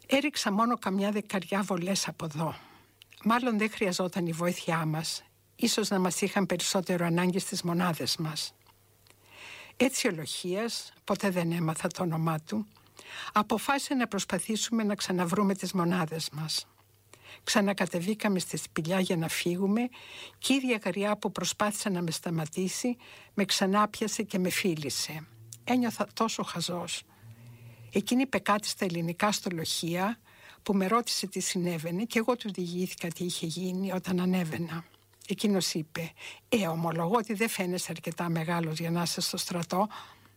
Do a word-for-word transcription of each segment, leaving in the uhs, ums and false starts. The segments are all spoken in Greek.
Έριξα μόνο καμιά δεκαριά βολές από εδώ. Μάλλον δεν χρειαζόταν η βοήθειά μας. Ίσως να μας είχαν περισσότερο ανάγκη στις μονάδες μας. Έτσι ο Λοχίας, ποτέ δεν έμαθα το όνομά του, αποφάσισε να προσπαθήσουμε να ξαναβρούμε τις μονάδες μας. Ξανακατεβήκαμε στη σπηλιά για να φύγουμε και η ίδια γριά που προσπάθησε να με σταματήσει με ξανάπιασε και με φίλησε. Ένιωθα τόσο χαζός. Εκείνη είπε κάτι στα ελληνικά στο Λοχία που με ρώτησε τι συνέβαινε και εγώ του διηγήθηκα τι είχε γίνει όταν ανέβαινα. Εκείνος είπε «Ε, ομολογώ ότι δεν φαίνεσαι αρκετά μεγάλος για να είσαι στο στρατό».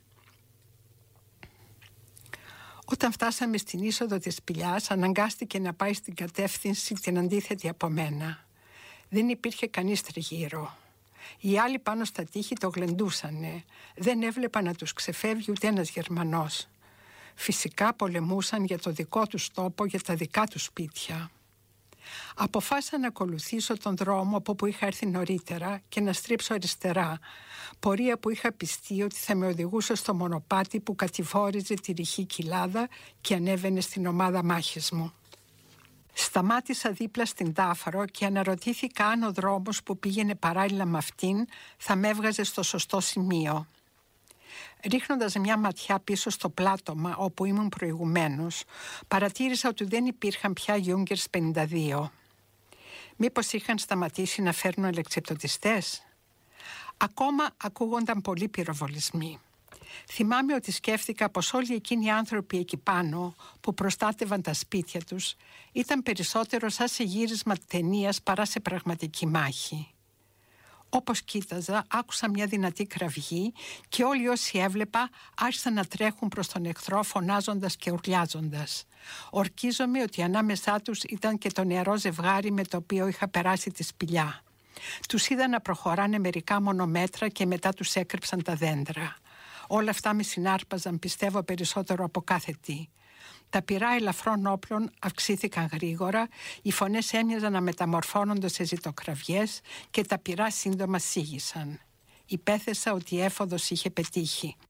Όταν φτάσαμε στην είσοδο της σπηλιάς, αναγκάστηκε να πάει στην κατεύθυνση την αντίθετη από μένα. Δεν υπήρχε κανείς τριγύρω. Οι άλλοι πάνω στα τείχη το γλεντούσανε. Δεν έβλεπα να τους ξεφεύγει ούτε ένας Γερμανός. Φυσικά πολεμούσαν για το δικό τους τόπο, για τα δικά τους σπίτια. Αποφάσισα να ακολουθήσω τον δρόμο από που είχα έρθει νωρίτερα και να στρίψω αριστερά, πορεία που είχα πιστεί ότι θα με οδηγούσε στο μονοπάτι που κατηφόριζε τη ρηχή κοιλάδα και ανέβαινε στην ομάδα μάχης μου. Σταμάτησα δίπλα στην Τάφαρο και αναρωτήθηκα αν ο δρόμος που πήγαινε παράλληλα με αυτήν θα με έβγαζε στο σωστό σημείο. Ρίχνοντας μια ματιά πίσω στο πλάτωμα όπου ήμουν προηγουμένως, παρατήρησα ότι δεν υπήρχαν πια Junkers πενήντα δύο. Μήπως είχαν σταματήσει να φέρνουν αλεξιπτωτιστές? Ακόμα ακούγονταν πολλοί πυροβολισμοί. Θυμάμαι ότι σκέφτηκα πως όλοι εκείνοι οι άνθρωποι εκεί πάνω που προστάτευαν τα σπίτια τους ήταν περισσότερο σαν σε γύρισμα ταινίας παρά σε πραγματική μάχη. Όπως κοίταζα, άκουσα μια δυνατή κραυγή και όλοι όσοι έβλεπα άρχισαν να τρέχουν προς τον εχθρό φωνάζοντας και ουρλιάζοντας. Ορκίζομαι ότι ανάμεσά τους ήταν και το νεαρό ζευγάρι με το οποίο είχα περάσει τη σπηλιά. Τους είδα να προχωράνε μερικά μόνο μέτρα και μετά τους έκρυψαν τα δέντρα. Όλα αυτά με συνάρπαζαν, πιστεύω, περισσότερο από κάθε τι. Τα πυρά ελαφρών όπλων αυξήθηκαν γρήγορα, οι φωνές έμοιαζαν να μεταμορφώνονται σε ζητοκραυγές και τα πυρά σύντομα σίγησαν. Υπέθεσα ότι η έφοδος είχε πετύχει.